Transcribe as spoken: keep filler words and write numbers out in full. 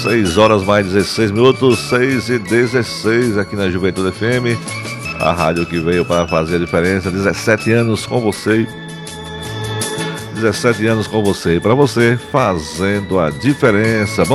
seis horas mais dezesseis minutos, seis e dezesseis aqui na Juventude F M, a rádio que veio para fazer a diferença. dezessete anos com você, dezessete anos com você, para você fazendo a diferença. Bom